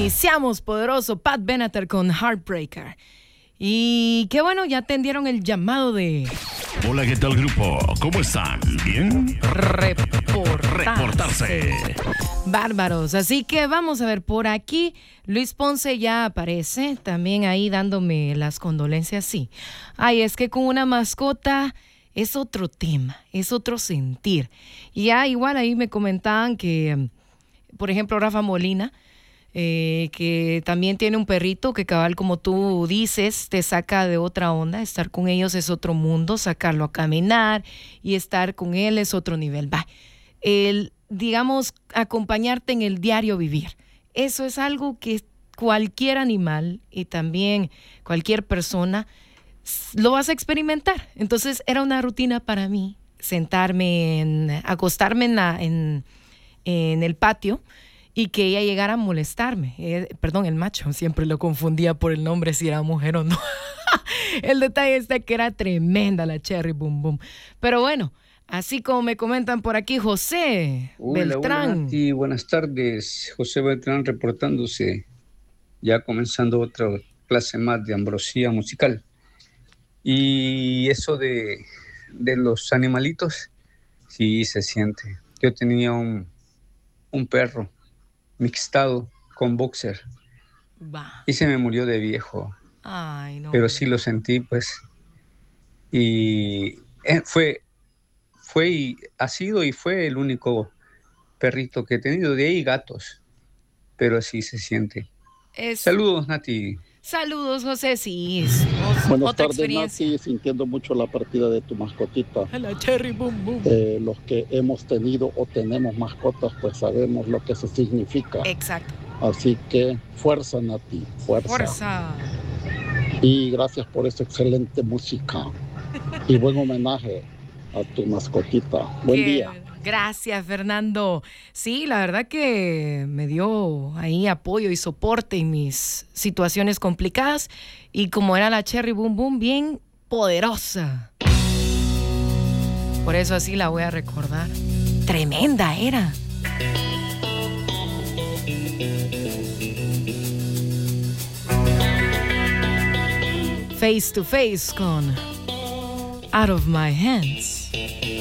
Iniciamos poderoso Pat Benatar con Heartbreaker. Y qué bueno, ya atendieron el llamado de... Hola, ¿qué tal, grupo? ¿Cómo están? ¿Bien? Reportarse. Bárbaros. Así que vamos a ver, por aquí Luis Ponce ya aparece, también ahí dándome las condolencias. Sí. Ay, es que con una mascota es otro tema, es otro sentir. Y ya igual ahí me comentaban que, por ejemplo, Rafa Molina, que también tiene un perrito que cabal, como tú dices, te saca de otra onda. Estar con ellos es otro mundo, sacarlo a caminar y estar con él es otro nivel. Digamos, acompañarte en el diario vivir. Eso es algo que cualquier animal y también cualquier persona lo vas a experimentar. Entonces era una rutina para mí acostarme en el patio y que ella llegara a molestarme. El macho, siempre lo confundía por el nombre si era mujer o no. El detalle está que era tremenda la Cherry Boom Boom. Pero bueno, así como me comentan por aquí, José Beltrán. Hola, buenas tardes. José Beltrán reportándose, ya comenzando otra clase más de ambrosía musical. Y eso de los animalitos, sí se siente. Yo tenía un perro mixtado con boxer. Y se me murió de viejo. Ay, no. Pero sí lo sentí, pues. Y fue y ha sido y fue el único perrito que he tenido. De ahí gatos. Pero así se siente. Saludos, Nati. Saludos, José. Sí, buenas otra tardes, experiencia. Nati, sintiendo mucho la partida de tu mascotita. La Cherry Boom Boom. Los que hemos tenido o tenemos mascotas, pues sabemos lo que eso significa. Exacto. Así que fuerza, Nati, fuerza. Y gracias por esa excelente música y buen homenaje a tu mascotita. Buen día. Gracias, Fernando. Sí, la verdad que me dio ahí apoyo y soporte en mis situaciones complicadas. Y como era la Cherry Boom Boom, bien poderosa. Por eso así la voy a recordar. Tremenda era. Face to Face con Out of My Hands.